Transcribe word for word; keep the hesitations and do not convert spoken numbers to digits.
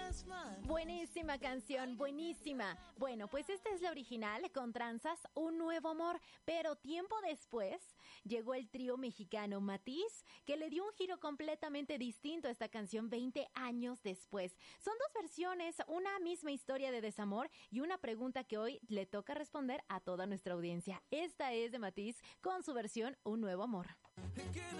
Buenísima canción, buenísima. Bueno, pues esta es la original, con Tranzas, Un Nuevo Amor. Pero tiempo después llegó el trío mexicano Matiz, que le dio un giro completamente distinto a esta canción veinte años después. Son dos versiones, una misma historia de desamor y una pregunta que hoy le toca responder a toda nuestra audiencia. Esta es de Matiz con su versión Un Nuevo Amor.